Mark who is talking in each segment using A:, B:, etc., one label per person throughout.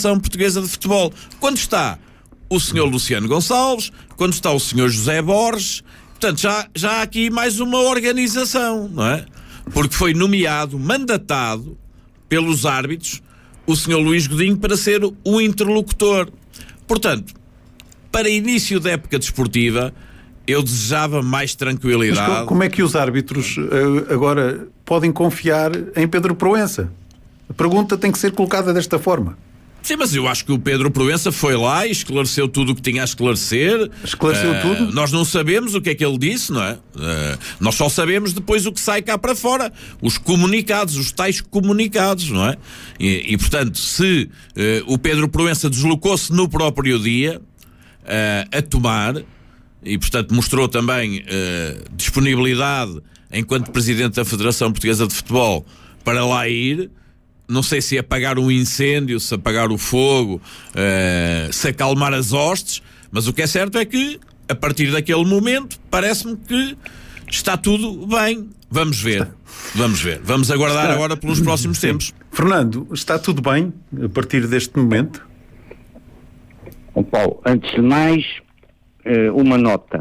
A: Federação Portuguesa de Futebol. Quando está o Sr. Luciano Gonçalves, quando está o Sr. José Borges, portanto já há aqui mais uma organização, não é? Porque foi nomeado, mandatado pelos árbitros o Sr. Luís Godinho para ser o interlocutor. Portanto, para início da época desportiva, eu desejava mais tranquilidade.
B: Mas como é que os árbitros agora podem confiar em Pedro Proença? A pergunta tem que ser colocada desta forma.
A: Sim, mas eu acho que o Pedro Proença foi lá e esclareceu tudo o que tinha a esclarecer.
B: Esclareceu tudo?
A: Nós não sabemos o que é que ele disse, não é? Nós só sabemos depois o que sai cá para fora. Os comunicados, os tais comunicados, não é? E portanto, se o Pedro Proença deslocou-se no próprio dia a tomar, e portanto mostrou também disponibilidade enquanto Presidente da Federação Portuguesa de Futebol para lá ir, não sei se apagar um incêndio, se apagar o fogo, se acalmar as hostes, mas o que é certo é que, a partir daquele momento, parece-me que está tudo bem. Vamos ver. Vamos aguardar agora pelos próximos tempos.
B: Fernando, está tudo bem a partir deste momento?
C: Paulo, antes de mais, uma nota.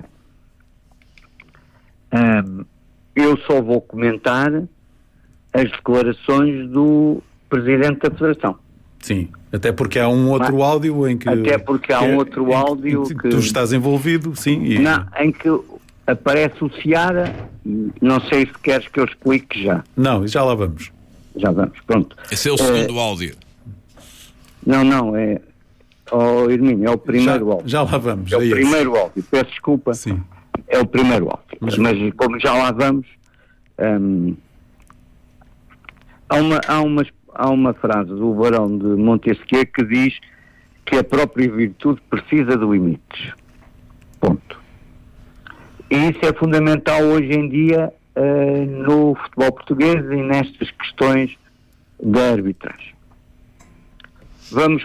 C: Eu só vou comentar as declarações do Presidente da Federação.
B: Sim, até porque há um outro áudio em que...
C: Até porque há um outro áudio
B: que tu estás envolvido, sim.
C: Não, em que aparece o Seara, não sei se queres que eu explique já.
B: Não, já lá vamos.
C: Já vamos, pronto.
A: Esse é o segundo áudio.
C: Não, é... Oh, Hermínio, é o primeiro áudio.
B: Já lá vamos.
C: É o primeiro áudio, peço desculpa.
B: Sim.
C: É o primeiro áudio. Mas como já lá vamos... Há uma frase do Barão de Montesquieu que diz que a própria virtude precisa de limites. Ponto. E isso é fundamental hoje em dia no futebol português e nestas questões da arbitragem. Vamos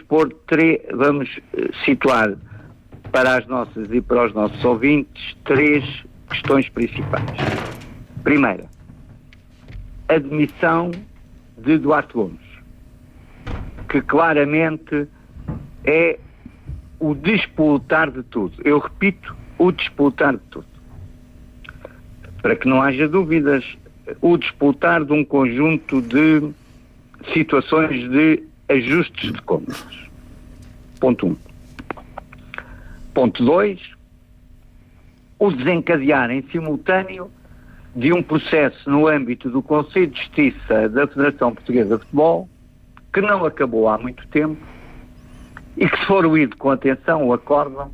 C: situar para as nossas e para os nossos ouvintes 3 questões principais. Primeira, a demissão de Duarte Gomes, que claramente é o despoltar de tudo. Eu repito, o despoltar de tudo. Para que não haja dúvidas, o despoltar de um conjunto de situações de ajustes de contas. Ponto 1. Ponto 2, o desencadear em simultâneo de um processo no âmbito do Conselho de Justiça da Federação Portuguesa de Futebol, que não acabou há muito tempo, e que, se for ouído com atenção, o acórdão,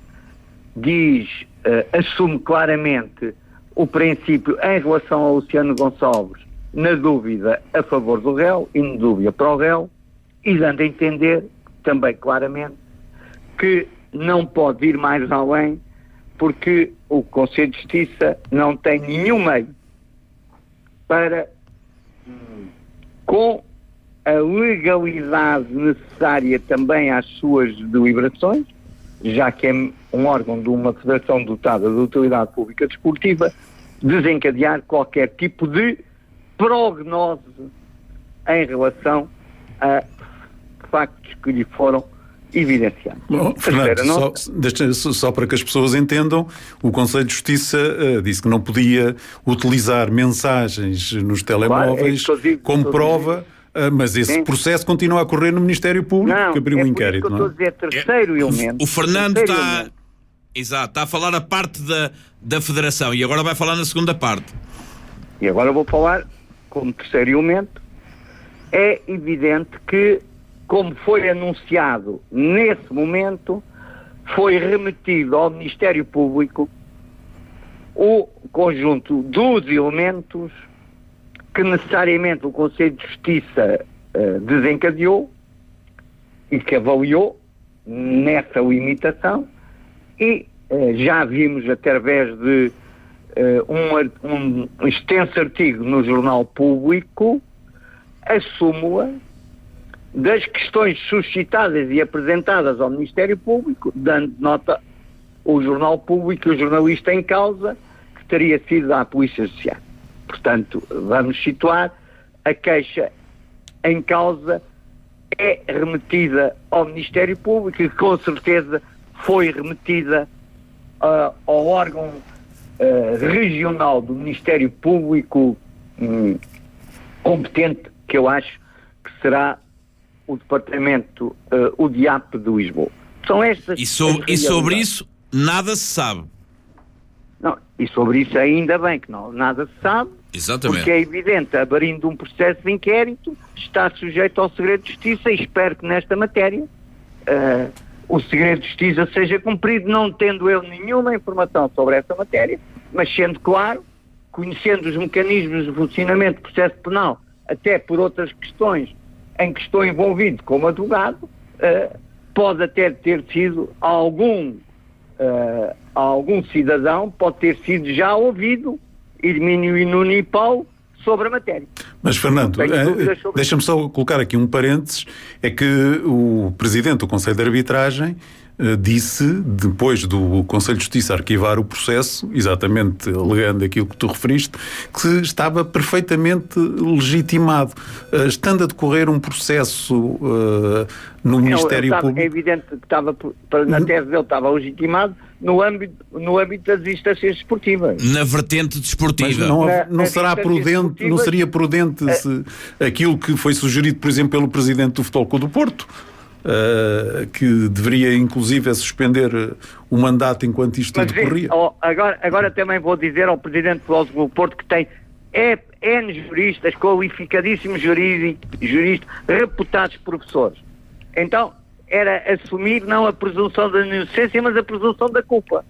C: assume claramente o princípio em relação ao Luciano Gonçalves, na dúvida a favor do réu e na dúvida para o réu, e dando a entender também claramente que não pode ir mais além, porque o Conselho de Justiça não tem nenhum meio para, com a legalidade necessária também às suas deliberações, já que é um órgão de uma federação dotada de utilidade pública desportiva, desencadear qualquer tipo de prognose em relação a factos que lhe foram evidenciados.
B: Fernando, só para que as pessoas entendam, o Conselho de Justiça disse que não podia utilizar mensagens nos telemóveis como prova, mas esse processo continua a correr no Ministério Público, que abriu um inquérito.
C: Não, é terceiro elemento.
A: O Fernando está a falar a parte da Federação e agora vai falar na segunda parte.
C: E agora vou falar como terceiro elemento. É evidente que, como foi anunciado nesse momento, foi remetido ao Ministério Público o conjunto dos elementos que necessariamente o Conselho de Justiça desencadeou e que avaliou nessa limitação, e já vimos através de um extenso artigo no Jornal Público a súmula das questões suscitadas e apresentadas ao Ministério Público, dando nota o Jornal Público e o jornalista em causa, que teria sido à Polícia Judiciária. Portanto, vamos situar a queixa em causa é remetida ao Ministério Público e com certeza foi remetida ao órgão regional do Ministério Público competente, que eu acho que será o Departamento, o DIAP de Lisboa. São estas
A: e sobre isso nada se sabe.
C: Não, e sobre isso ainda bem que nada se sabe.
A: Exatamente.
C: Porque é evidente, abrindo um processo de inquérito, está sujeito ao segredo de justiça e espero que nesta matéria o segredo de justiça seja cumprido, não tendo eu nenhuma informação sobre essa matéria, mas sendo claro, conhecendo os mecanismos de funcionamento do processo penal, até por outras questões em que estou envolvido como advogado, pode até ter sido algum cidadão, pode ter sido já ouvido, Hermínio e Nuno e Paulo, sobre a matéria.
B: Mas, Fernando, deixa-me só colocar aqui um parênteses, é que o Presidente do Conselho de Arbitragem disse, depois do Conselho de Justiça arquivar o processo, exatamente alegando aquilo que tu referiste, que estava perfeitamente legitimado. Estando a decorrer um processo no Ministério Público...
C: É evidente que estava, na tese dele estava legitimado no âmbito das instâncias desportivas.
A: Na vertente desportiva.
B: Mas não será prudente, não seria prudente se aquilo que foi sugerido, por exemplo, pelo Presidente do Futebol Clube do Porto, que deveria inclusive suspender o mandato enquanto isto decorria.
C: Agora também vou dizer ao Presidente do Futebol Clube do Porto que tem N juristas, qualificadíssimos juristas, reputados professores. Então, era assumir não a presunção da inocência, mas a presunção da culpa.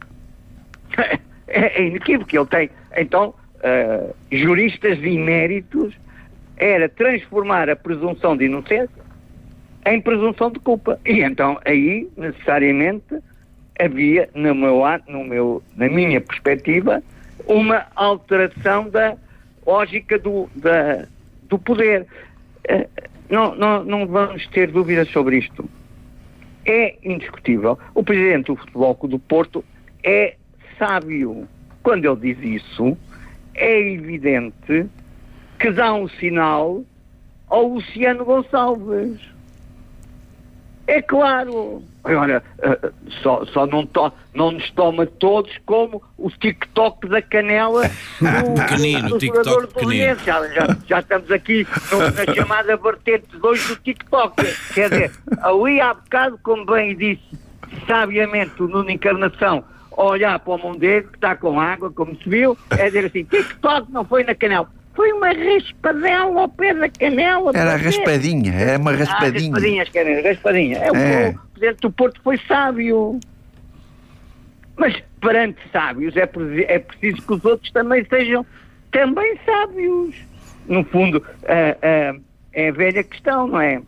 C: É inequívoco. Ele tem, então, juristas eméritos, era transformar a presunção de inocência em presunção de culpa. E então, aí, necessariamente, havia, na minha perspectiva, uma alteração da lógica do poder. Não vamos ter dúvidas sobre isto. É indiscutível. O Presidente do Futebol Clube do Porto é sábio. Quando ele diz isso, é evidente que dá um sinal ao Luciano Gonçalves. É claro. Agora, só não nos toma todos como o TikTok da Canela
A: pequenino, TikTok pequenino.
C: Já estamos aqui na chamada vertente 2 do TikTok. Quer dizer, ali há bocado, como bem disse sabiamente o Nuno Encarnação, olhar para o Mondego, que está com água, como se viu, é dizer assim, TikTok não foi na Canela. Foi uma raspadela ao pé da Canela.
D: Era raspadinha, era uma raspadinha.
C: Raspadinha. O Presidente do Porto foi sábio. Mas perante sábios é preciso que os outros também sejam também sábios. No fundo, é a velha questão, não é?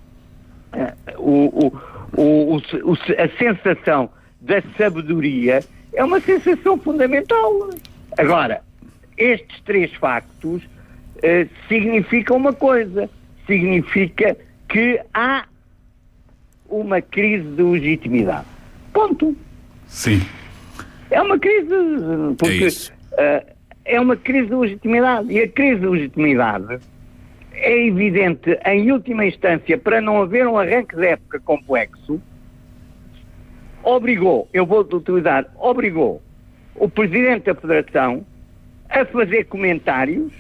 C: A sensação da sabedoria é uma sensação fundamental. Agora, estes 3 factos significam uma coisa. Significa que há uma crise de legitimidade. Ponto.
B: Sim.
C: É uma crise, porque é uma crise de legitimidade. E a crise de legitimidade é evidente, em última instância, para não haver um arranque de época complexo, obrigou o Presidente da Federação a fazer comentários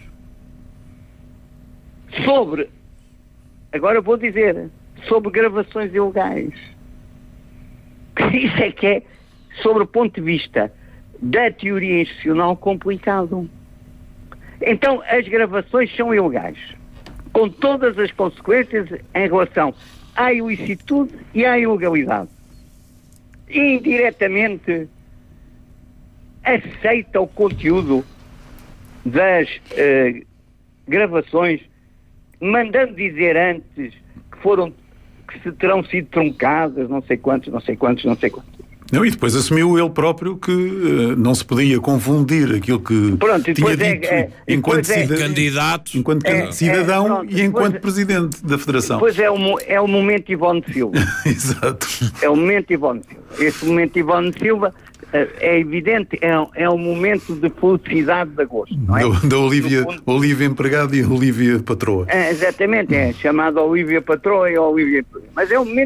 C: sobre, agora vou dizer, sobre gravações ilegais. Isso é que é, sobre o ponto de vista da teoria institucional, complicado. Então, as gravações são ilegais, com todas as consequências em relação à ilicitude e à ilegalidade. E, indiretamente, aceita o conteúdo das gravações, mandando dizer antes que se terão sido truncadas, não sei quantos.
B: Não, e depois assumiu ele próprio que não se podia confundir aquilo que tinha dito enquanto
A: candidato,
B: enquanto cidadão e enquanto Presidente da Federação.
C: Depois é o momento Ivone Silva.
B: Exato.
C: É o momento Ivone Silva. Esse momento Ivone Silva é evidente, é um momento de felicidade de agosto, não é?
B: Da Olívia empregada e a Olívia patroa.
C: Exatamente, é chamada Olívia patroa e Olívia... Mas é um momento